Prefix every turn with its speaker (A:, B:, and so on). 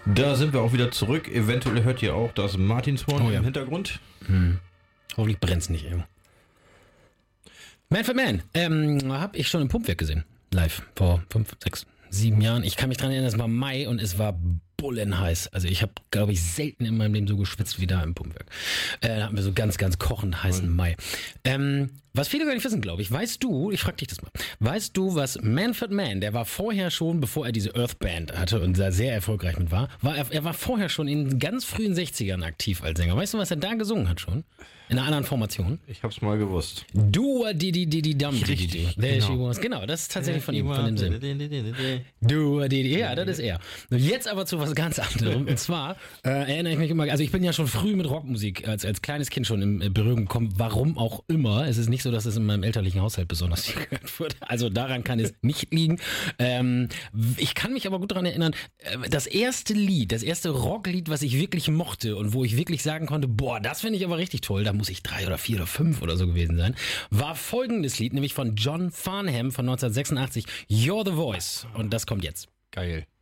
A: Da sind wir auch wieder zurück. Eventuell hört ihr auch das Martinshorn im Hintergrund.
B: Hoffentlich brennt's nicht, ey. Man for Man, habe ich schon im Pumpwerk gesehen. Live, vor 5, 6, 7 Jahren. Ich kann mich dran erinnern, es war Mai und es war bullenheiß. Also ich habe, glaube ich, selten in meinem Leben so geschwitzt wie da im Pumpwerk. Da hatten wir so ganz, ganz kochend heißen Mai. Was viele gar nicht wissen, glaube ich, weißt du, ich frage dich das mal, weißt du, was Manfred Mann, der war vorher schon, bevor er diese Earth Band hatte und da sehr erfolgreich mit war, er war vorher schon in ganz frühen 60ern aktiv als Sänger. Weißt du, was er da gesungen hat schon? In einer anderen Formation?
A: Ich hab's mal gewusst.
B: Du di dum
A: Richtig,
B: There
A: genau.
B: she was. Genau, das ist tatsächlich von ihm, von dem Sinn. Du ja, das ist er. Jetzt aber zu was ganz anderem. Und zwar erinnere ich mich immer, also ich bin ja schon früh mit Rockmusik als kleines Kind schon in Berührung gekommen, warum auch immer. Es ist nicht so, dass es in meinem elterlichen Haushalt besonders viel gehört wird. Also daran kann es nicht liegen. Ich kann mich aber gut daran erinnern, das erste Rocklied, was ich wirklich mochte und wo ich wirklich sagen konnte, boah, das finde ich aber richtig toll, da muss ich 3 oder 4 oder 5 oder so gewesen sein, war folgendes Lied, nämlich von John Farnham von 1986, You're the Voice. Und das kommt jetzt.
A: Geil.